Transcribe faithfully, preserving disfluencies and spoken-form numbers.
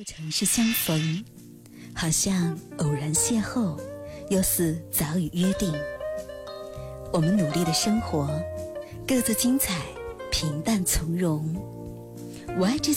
城市相逢，好像偶然邂逅，又似早已约定。我们努力的生活，各自精彩，平淡从容。我爱这